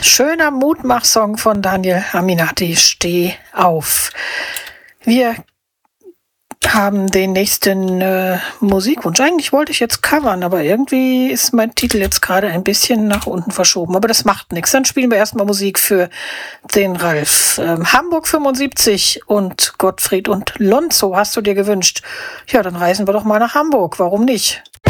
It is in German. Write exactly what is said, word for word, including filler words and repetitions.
schöner Mutmachsong von Daniel Aminati, Steh auf. Wir haben den nächsten äh, Musikwunsch. Eigentlich wollte ich jetzt covern, aber irgendwie ist mein Titel jetzt gerade ein bisschen nach unten verschoben. Aber das macht nichts. Dann spielen wir erstmal Musik für den Ralf. Ähm, Hamburg fünfundsiebzig und Gottfried und Lonzo hast du dir gewünscht. Ja, dann reisen wir doch mal nach Hamburg. Warum nicht?